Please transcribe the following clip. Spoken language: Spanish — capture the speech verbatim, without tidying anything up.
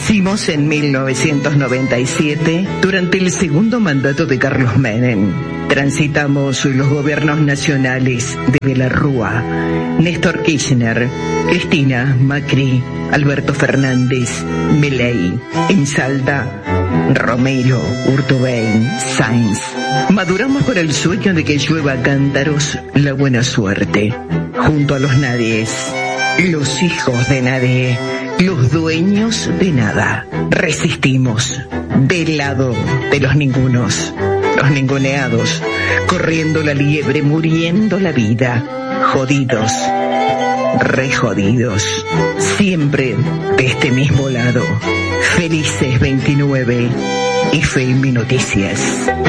Nacimos en mil novecientos noventa y siete durante el segundo mandato de Carlos Menem. Transitamos los gobiernos nacionales de de la Rúa, Néstor Kirchner, Cristina, Macri, Alberto Fernández, Milei, en Salta, Romero, Urtubey, Sáenz. Maduramos con el sueño de que llueva a cántaros la buena suerte. Junto a los nadies, los hijos de nadie, los dueños de nada. Resistimos del lado de los ningunos, los ninguneados, corriendo la liebre, muriendo la vida, jodidos, re jodidos, siempre de este mismo lado. Felices veintinueve y F M Noticias.